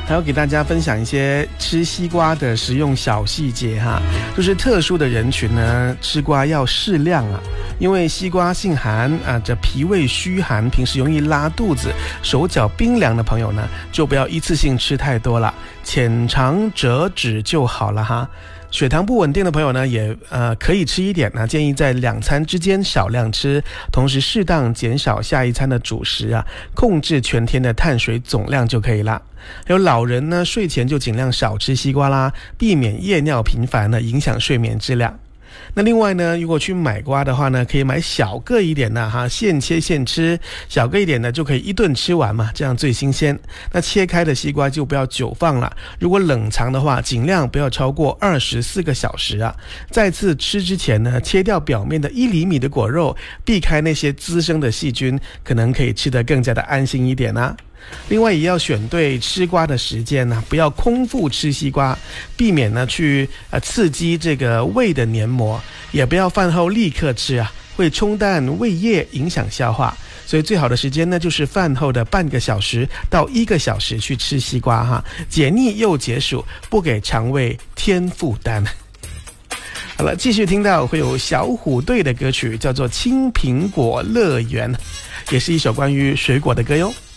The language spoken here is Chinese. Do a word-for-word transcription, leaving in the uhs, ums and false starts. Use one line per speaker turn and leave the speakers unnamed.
还要给大家分享一些吃西瓜的实用小细节哈，就是特殊的人群呢，吃瓜要适量啊，因为西瓜性寒啊，这脾胃虚寒，平时容易拉肚子，手脚冰凉的朋友呢，就不要一次性吃太多了，浅尝辄止就好了哈。血糖不稳定的朋友呢，也呃可以吃一点呢，建议在两餐之间少量吃，同时适当减少下一餐的主食啊，控制全天的碳水总量就可以了。还有老人呢，睡前就尽量少吃西瓜啦，避免夜尿频繁呢，影响睡眠质量。那另外呢，如果去买瓜的话呢，可以买小个一点的哈，现切现吃，小个一点的就可以一顿吃完嘛，这样最新鲜。那切开的西瓜就不要久放了，如果冷藏的话，尽量不要超过二十四个小时啊。再次吃之前呢，切掉表面的一厘米的果肉，避开那些滋生的细菌，可能可以吃得更加的安心一点啊。另外也要选对吃瓜的时间呢、啊，不要空腹吃西瓜，避免呢去呃刺激这个胃的黏膜，也不要饭后立刻吃啊，会冲淡胃液，影响消化。所以最好的时间呢，就是饭后的半个小时到一个小时去吃西瓜哈，解腻又解暑，不给肠胃添负担。好了，继续听到会有小虎队的歌曲，叫做《青苹果乐园》，也是一首关于水果的歌哟。